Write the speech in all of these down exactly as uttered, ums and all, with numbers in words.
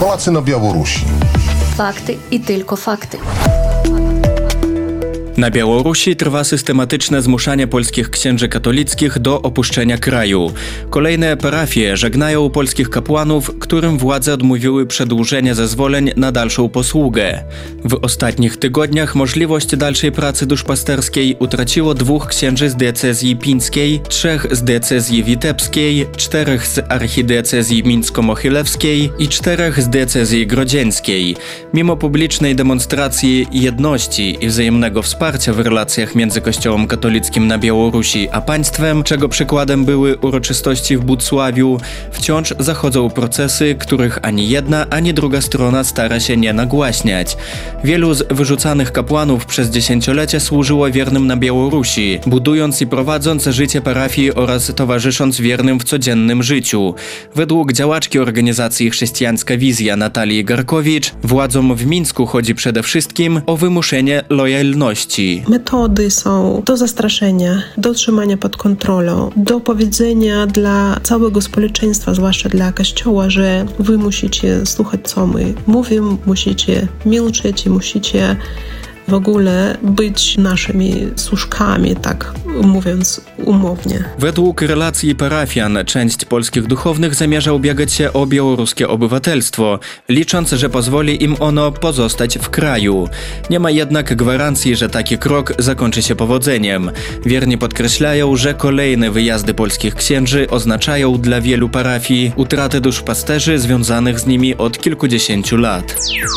Relacje na Białorusi. Fakty i tylko fakty. Na Białorusi trwa systematyczne zmuszanie polskich księży katolickich do opuszczenia kraju. Kolejne parafie żegnają polskich kapłanów, którym władze odmówiły przedłużenia zezwoleń na dalszą posługę. W ostatnich tygodniach możliwość dalszej pracy duszpasterskiej utraciło dwóch księży z diecezji pińskiej, trzech z diecezji witebskiej, czterech z archidiecezji mińsko-mochilewskiej i czterech z diecezji grodzieńskiej. Mimo publicznej demonstracji jedności i wzajemnego wsparcia w relacjach między Kościołem katolickim na Białorusi a państwem, czego przykładem były uroczystości w Bucławiu, wciąż zachodzą procesy, których ani jedna, ani druga strona stara się nie nagłaśniać. Wielu z wyrzucanych kapłanów przez dziesięciolecia służyło wiernym na Białorusi, budując i prowadząc życie parafii oraz towarzysząc wiernym w codziennym życiu. Według działaczki organizacji Chrześcijańska Wizja Natalii Garkowicz, władzom w Mińsku chodzi przede wszystkim o wymuszenie lojalności. Metody są do zastraszenia, do trzymania pod kontrolą, do powiedzenia dla całego społeczeństwa, zwłaszcza dla Kościoła, że wy musicie słuchać, co my mówimy, musicie milczeć i musicie w ogóle być naszymi służkami, tak mówiąc umownie. Według relacji parafian część polskich duchownych zamierza ubiegać się o białoruskie obywatelstwo, licząc, że pozwoli im ono pozostać w kraju. Nie ma jednak gwarancji, że taki krok zakończy się powodzeniem. Wierni podkreślają, że kolejne wyjazdy polskich księży oznaczają dla wielu parafii utratę duszpasterzy związanych z nimi od kilkudziesięciu lat.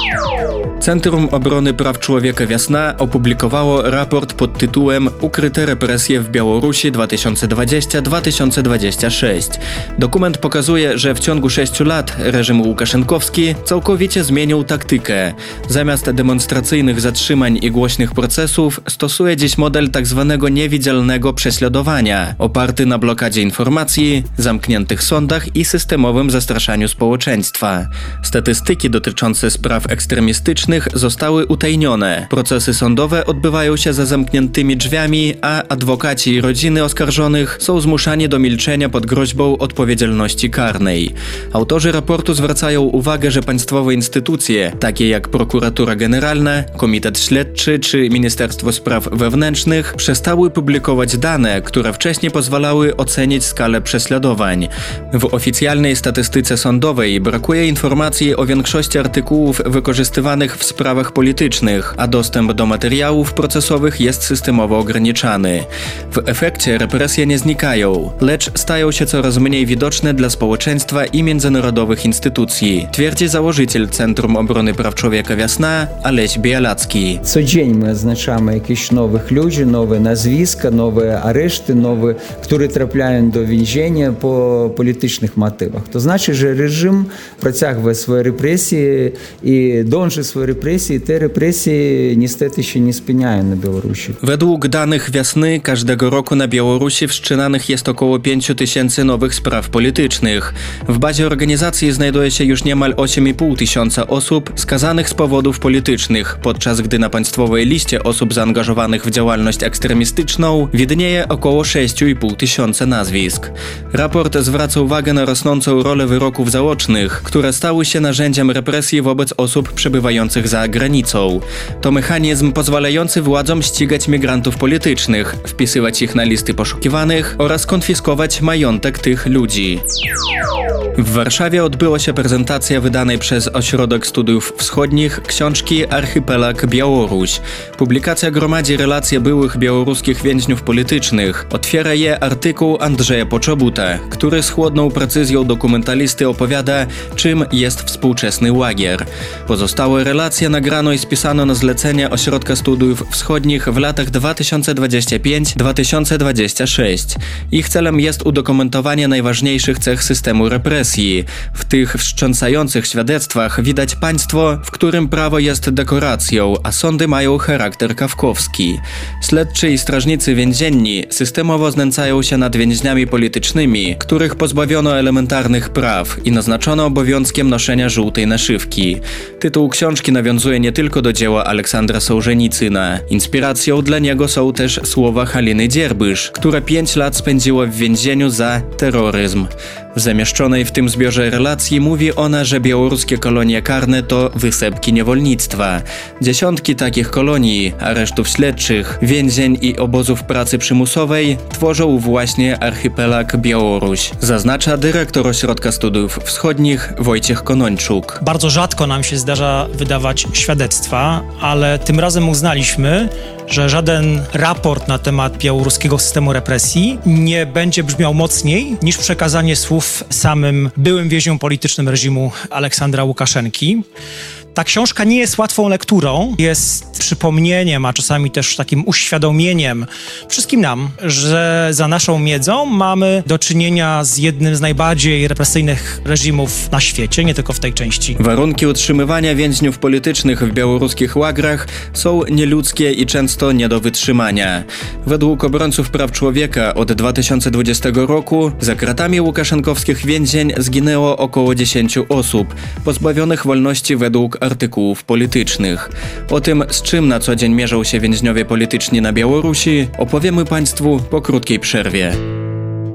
Centrum Obrony Praw Człowieka Wiasna opublikowało raport pod tytułem Ukryte represje w Białorusi dwa tysiące dwudziesty do dwa tysiące dwudziestego szóstego. Dokument pokazuje, że w ciągu sześciu lat reżim łukaszenkowski całkowicie zmienił taktykę. Zamiast demonstracyjnych zatrzymań i głośnych procesów stosuje dziś model tzw. niewidzialnego prześladowania, oparty na blokadzie informacji, zamkniętych sądach i systemowym zastraszaniu społeczeństwa. Statystyki dotyczące spraw ekstremistycznych zostały utajnione. Procesy sądowe odbywają się za zamkniętymi drzwiami, a adwokaci i rodziny oskarżonych są zmuszani do milczenia pod groźbą odpowiedzialności karnej. Autorzy raportu zwracają uwagę, że państwowe instytucje, takie jak Prokuratura Generalna, Komitet Śledczy czy Ministerstwo Spraw Wewnętrznych, przestały publikować dane, które wcześniej pozwalały ocenić skalę prześladowań. W oficjalnej statystyce sądowej brakuje informacji o większości artykułów wykorzystywanych w sprawach politycznych, a dostęp do materiałów procesowych jest systemowo ograniczany. W efekcie represje nie znikają, lecz stają się coraz mniej widoczne dla społeczeństwa i międzynarodowych instytucji, twierdzi założyciel Centrum Obrony Praw Człowieka Wiasna Aleś Bialacki. Codziennie my oznaczamy jakichś nowych ludzi, nowe nazwiska, nowe areszty, nowe, które trafiają do więzienia po politycznych motywach. To znaczy, że reżim протягивает swoje represje i dąży swoje represje, te represje niestety się nie spełniają na Białorusi. Według danych Wiasny każdego roku na Białorusi wszczynanych jest około pięciu tysięcy nowych spraw politycznych. W bazie organizacji znajduje się już niemal osiem i pół tysiąca osób skazanych z powodów politycznych, podczas gdy na państwowej liście osób zaangażowanych w działalność ekstremistyczną widnieje około sześć i pół tysiąca nazwisk. Raport zwraca uwagę na rosnącą rolę wyroków zaocznych, które stały się narzędziem represji wobec osób przebywających za granicą. To mechanizm pozwalający władzom ścigać migrantów politycznych, wpisywać ich na listy poszukiwanych oraz konfiskować majątek tych ludzi. W Warszawie odbyła się prezentacja wydanej przez Ośrodek Studiów Wschodnich książki Archipelag Białoruś. Publikacja gromadzi relacje byłych białoruskich więźniów politycznych. Otwiera je artykuł Andrzeja Poczobuta, który z chłodną precyzją dokumentalisty opowiada, czym jest współczesny łagier. Pozostałe relacje nagrano i spisano na zlecenie Ośrodka Studiów Wschodnich w latach dwa tysiące dwudziestym piątym do dwa tysiące dwudziestego szóstego. Ich celem jest udokumentowanie najważniejszych cech systemu represji. W tych wstrząsających świadectwach widać państwo, w którym prawo jest dekoracją, a sądy mają charakter kafkowski. Śledczy i strażnicy więzienni systemowo znęcają się nad więźniami politycznymi, których pozbawiono elementarnych praw i naznaczono obowiązkiem noszenia żółtej naszywki. Tytuł książki nawiązuje nie tylko do dzieła Aleksandra Aleksandra Sołżenicyna. Inspiracją dla niego są też słowa Haliny Dzierbysz, która pięć lat spędziła w więzieniu za terroryzm. W zamieszczonej w tym zbiorze relacji mówi ona, że białoruskie kolonie karne to wysepki niewolnictwa. Dziesiątki takich kolonii, aresztów śledczych, więzień i obozów pracy przymusowej tworzą właśnie archipelag Białoruś, zaznacza dyrektor Ośrodka Studiów Wschodnich Wojciech Konończuk. Bardzo rzadko nam się zdarza wydawać świadectwa, ale tym razem uznaliśmy, że żaden raport na temat białoruskiego systemu represji nie będzie brzmiał mocniej niż przekazanie słów samym byłym więźniom politycznym reżimu Aleksandra Łukaszenki. Ta książka nie jest łatwą lekturą, jest przypomnieniem, a czasami też takim uświadomieniem wszystkim nam, że za naszą miedzą mamy do czynienia z jednym z najbardziej represyjnych reżimów na świecie, nie tylko w tej części. Warunki utrzymywania więźniów politycznych w białoruskich łagrach są nieludzkie i często nie do wytrzymania. Według obrońców praw człowieka od dwa tysiące dwudziestego roku za kratami łukaszenkowskich więzień zginęło około dziesięciu osób, pozbawionych wolności według artykułów politycznych. O tym, z czym na co dzień mierzą się więźniowie polityczni na Białorusi, opowiemy Państwu po krótkiej przerwie.